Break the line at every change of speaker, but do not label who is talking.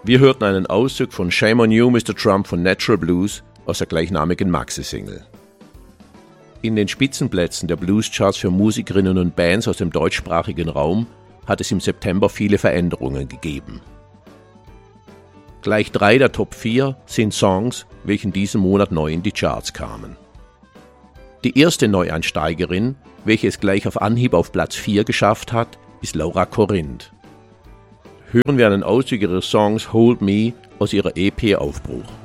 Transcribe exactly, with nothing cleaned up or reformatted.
Wir hörten einen Auszug von Shame on You, Mister Trump von Natural Blues aus der gleichnamigen Maxi-Single. In den Spitzenplätzen der Blues-Charts für Musikerinnen und Bands aus dem deutschsprachigen Raum hat es im September viele Veränderungen gegeben. Gleich drei der Top vier sind Songs, welche in diesem Monat neu in die Charts kamen. Die erste Neueinsteigerin, welche es gleich auf Anhieb auf Platz vier geschafft hat, ist Laura Corinth. Hören wir einen Auszug ihres Songs Hold Me aus ihrer E P Aufbruch.